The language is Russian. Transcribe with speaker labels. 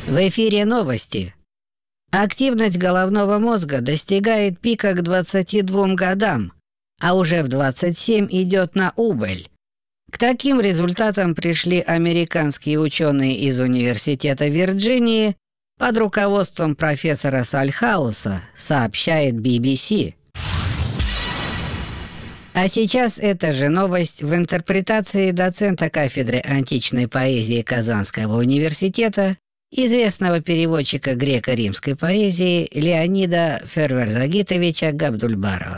Speaker 1: В эфире новости. Активность головного мозга достигает пика к 22 годам, а уже в 27 идет на убыль. К таким результатам пришли американские ученые из Университета Вирджинии под руководством профессора Сальхауса, сообщает BBC. А сейчас эта же новость в интерпретации доцента кафедры античной поэзии Казанского университета, известного переводчика греко-римской поэзии Леонида Ферверзагитовича Габдульбарова.